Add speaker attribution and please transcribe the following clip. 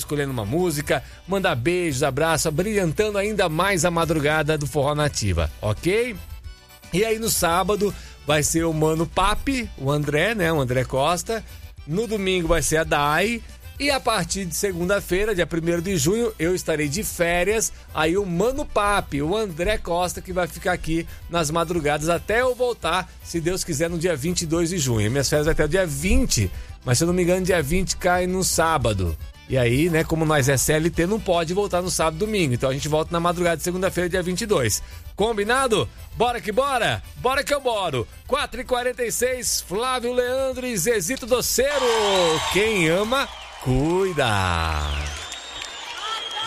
Speaker 1: escolhendo uma música, mandar beijos, abraços, brilhantando ainda mais a madrugada do Forró Nativa, ok? E aí no sábado vai ser o Mano Papi, o André, né? O André Costa. No domingo vai ser a Dai. E a partir de segunda-feira, dia 1º de junho, eu estarei de férias. Aí o Mano Papi, o André Costa, que vai ficar aqui nas madrugadas até eu voltar, se Deus quiser, no dia 22 de junho. Minhas férias vai até o dia 20, mas se eu não me engano, dia 20 cai no sábado. E aí, né, como nós é CLT, não pode voltar no sábado e domingo. Então a gente volta na madrugada de segunda-feira, dia 22. Combinado? Bora que bora! Bora que eu boro! 4h46, Flávio Leandro e Zezito Doceiro. Quem ama, cuida!